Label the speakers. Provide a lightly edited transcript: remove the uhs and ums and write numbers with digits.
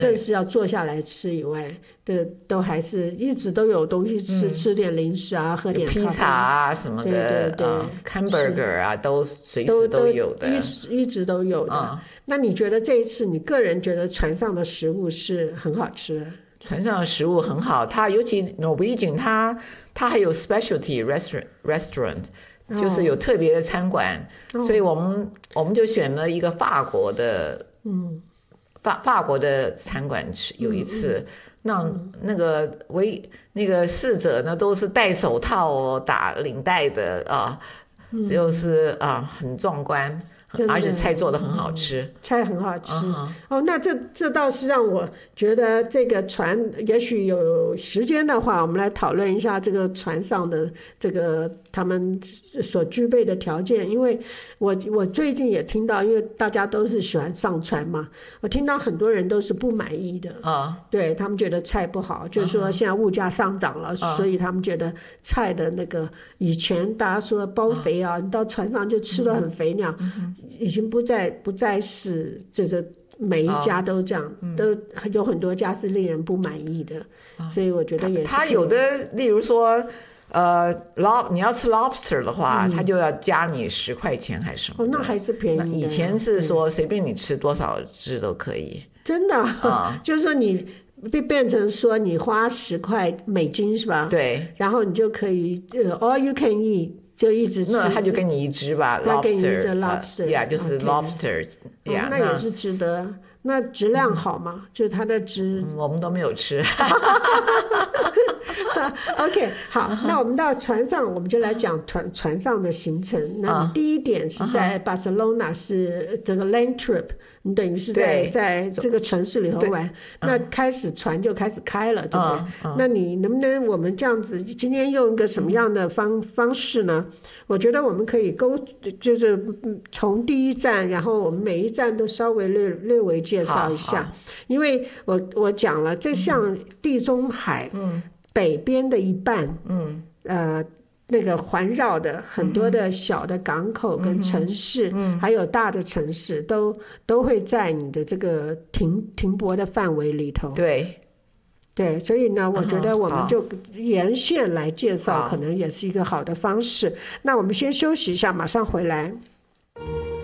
Speaker 1: 正是要坐下来吃以外，都还是一直都有东西吃，吃点零食啊，喝点
Speaker 2: 披萨啊什么的，
Speaker 1: 对
Speaker 2: hamburger 啊都随时都有的，
Speaker 1: 一直都有的。那你觉得这一次你个人觉得船上的食物是很好吃的？
Speaker 2: 船上的食物很好，它尤其 Norwegian 它还有 specialty restaurant， 就是有特别的餐馆，所以我们就选了一个法国的，法国的餐馆吃，有一次。那个侍者呢都是戴手套打领带的啊，就是很壮观，而且菜做得很好吃，
Speaker 1: 菜很好吃。那这倒是让我觉得这个船，也许有时间的话，我们来讨论一下这个船上的这个他们所具备的条件。因为我最近也听到，因为大家都是喜欢上船嘛，我听到很多人都是不满意的对，他们觉得菜不好，就是说现在物价上涨了，所以他们觉得菜的那个以前大家说包肥啊，你到船上就吃得很肥那样，已经不再是这个每一家都这样，都有很多家是令人不满意的，所以我觉得也是。
Speaker 2: 他有的，例如说，你要吃 lobster 的话，他就要加你10块钱还是什么？
Speaker 1: 那还是便宜的。
Speaker 2: 以前是说随便你吃多少只都可以。
Speaker 1: 真的就是说你变成说你花10块美金是吧？
Speaker 2: 对。
Speaker 1: 然后你就可以all you can eat。就一直吃，
Speaker 2: 那他就给你一只吧，
Speaker 1: 他给你一只 lobster，
Speaker 2: 就是 lobster，
Speaker 1: 那也是值得。那质量好吗？就它的质，
Speaker 2: 我们都没有吃。
Speaker 1: OK， 好，那我们到船上，我们就来讲船上的行程。那第一点是在巴塞隆纳，是这个 land trip， 你等于是在这个城市里头玩。那开始船就开始开了，对不对？那你能不能我们这样子，今天用一个什么样的方式呢？我觉得我们可以就是从第一站，然后我们每一站都稍微略微介绍一下，因为我讲了，这像地中海北边的一半，那个环绕的很多的小的港口跟城市，还有大的城市，都会在你的这个停泊的范围里头。对，所以呢，我觉得我们就沿线来介绍，可能也是一个好的方式。那我们先休息一下，马上回来。